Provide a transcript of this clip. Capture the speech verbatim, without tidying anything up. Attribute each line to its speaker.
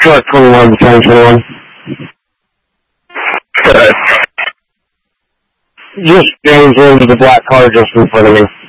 Speaker 1: Truck twenty-one, ten twenty-one.
Speaker 2: Go ahead.
Speaker 1: Just James into the black car just in front of me.